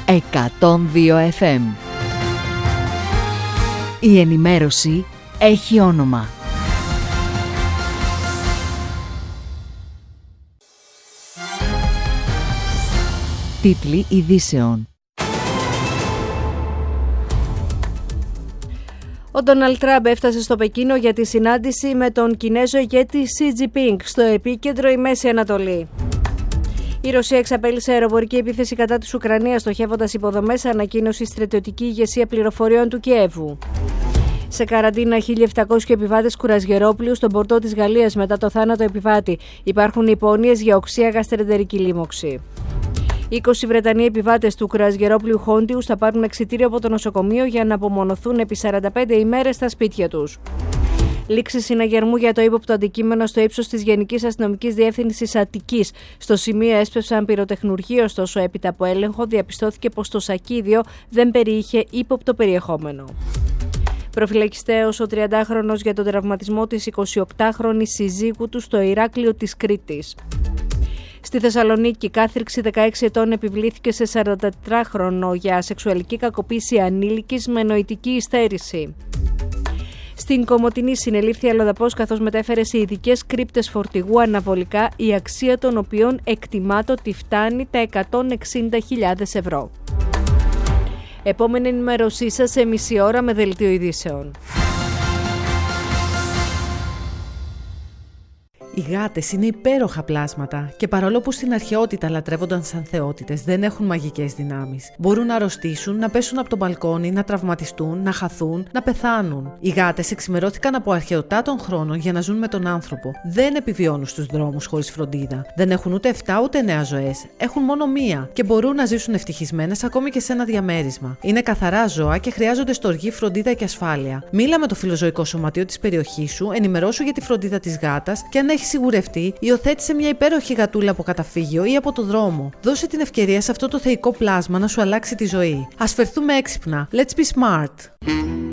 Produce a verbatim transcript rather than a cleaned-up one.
εκατόν δύο εφ εμ. Η ενημέρωση έχει όνομα. Τίτλοι ειδήσεων. Ο Ντόναλντ Τραμπ έφτασε στο Πεκίνο για τη συνάντηση με τον Κινέζο ηγέτη Σι Τζινπίνγκ, στο επίκεντρο η Μέση Ανατολή. Η Ρωσία εξαπέλυσε αεροπορική επίθεση κατά της Ουκρανίας, στοχεύοντας υποδομές, ανακοίνωσε η στρατιωτική ηγεσία πληροφοριών του Κιέβου. Σε καραντίνα χίλια επτακόσιοι επιβάτες κουρασγερόπλοιου στον πορτό της Γαλλίας μετά το θάνατο επιβάτη. Υπάρχουν υπόνοιες για οξεία γαστρεντερική λίμωξη. είκοσι Βρετανοί επιβάτες του κουρασγερόπλοιου Χόντιους θα πάρουν εξιτήριο από το νοσοκομείο για να απομονωθούν επί σαράντα πέντε ημέρες στα σπίτια τους. Λήξη συναγερμού για το ύποπτο αντικείμενο στο ύψος της Γενικής Αστυνομικής Διεύθυνσης Αττικής. Στο σημείο έσπευσαν πυροτεχνουργοί, ωστόσο έπειτα από έλεγχο διαπιστώθηκε πως το σακίδιο δεν περιείχε ύποπτο περιεχόμενο. Προφυλακιστέος ο τριαντάχρονος για τον τραυματισμό της εικοσιοκτάχρονης συζύγου του στο Ηράκλειο της Κρήτης. Στη Θεσσαλονίκη, κάθριξη δεκαέξι ετών επιβλήθηκε σε σαραντατετράχρονο για σεξουαλική κακοποίηση ανήλικης με νοητική υστέρηση. Στην Κομοτηνή συνελήφθη αλλοδαπός καθώς μετέφερε σε ειδικές κρύπτες φορτηγού αναβολικά, η αξία των οποίων εκτιμάται ότι φτάνει τα εκατόν εξήντα χιλιάδες ευρώ. Επόμενη ενημέρωσή σας σε μισή ώρα με δελτίο ειδήσεων. Οι γάτες είναι υπέροχα πλάσματα και παρόλο που στην αρχαιότητα λατρεύονταν σαν θεότητες, δεν έχουν μαγικές δυνάμεις. Μπορούν να αρρωστήσουν, να πέσουν από το μπαλκόνι, να τραυματιστούν, να χαθούν, να πεθάνουν. Οι γάτες εξημερώθηκαν από αρχαιοτά των χρόνων για να ζουν με τον άνθρωπο. Δεν επιβιώνουν στους δρόμους χωρίς φροντίδα. Δεν έχουν ούτε εφτά ούτε εννέα ζωές. Έχουν μόνο μία και μπορούν να ζήσουν ευτυχισμένες ακόμη και σε ένα διαμέρισμα. Είναι καθαρά ζώα και χρειάζονται στοργή, φροντίδα και ασφάλεια. Μίλα με το φιλοζωικό σωματείο της περιοχής σου, ενημερώσου για τη φροντίδα της γάτας και αν έχει σιγουρευτεί, υιοθέτησε μια υπέροχη γατούλα από καταφύγιο ή από το δρόμο. Δώσε την ευκαιρία σε αυτό το θεϊκό πλάσμα να σου αλλάξει τη ζωή. Ας φερθούμε έξυπνα. Let's be smart.